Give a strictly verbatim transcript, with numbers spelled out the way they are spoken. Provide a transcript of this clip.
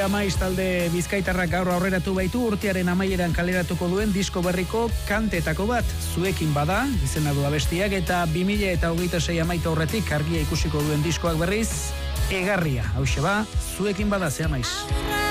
Amaiz talde bizkaitarrak gaur aurreratu baitu urtearen amaieran kaleratuko duen disko berriko kantetako bat, Zuekin bada, izena du abestiak, eta bi mila hogeita sei amaitu aurretik argia ikusiko duen diskoak berriz, Egarria, hauxe ba, Zuekin bada, Ze Amaiz.